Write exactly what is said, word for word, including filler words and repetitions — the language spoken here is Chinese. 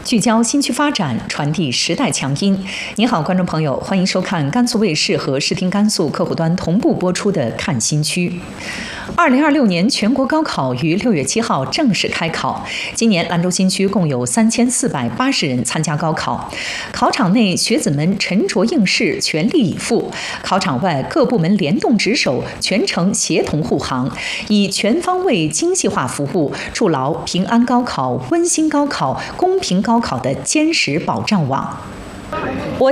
聚焦新区发展，传递时代强音。您好，观众朋友，欢迎收看甘肃卫视和视听甘肃客户端同步播出的《看新区》。二零二六年全国高考于六月七号正式开考。今年兰州新区共有三千四百八十人参加高考。考场内，学子们沉着应试，全力以赴；考场外，各部门联动值守，全程协同护航，以全方位、精细化服务，筑牢平安高考、温馨高考、公平高考的坚实保障网。我